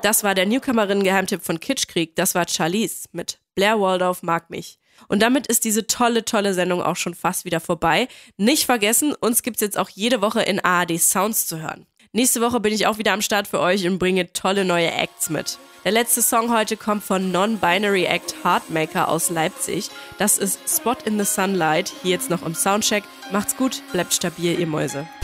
Das war der Newcomerin-Geheimtipp von Kitschkrieg. Das war Charlize mit Blair Waldorf mag mich. Und damit ist diese tolle Sendung auch schon fast wieder vorbei. Nicht vergessen, uns gibt's jetzt auch jede Woche in ARD Sounds zu hören. Nächste Woche bin ich auch wieder am Start für euch und bringe tolle neue Acts mit. Der letzte Song heute kommt von Non-Binary Act Heartmaker aus Leipzig. Das ist Spot in the Sunlight. Hier jetzt noch im Soundcheck. Macht's gut, bleibt stabil, ihr Mäuse.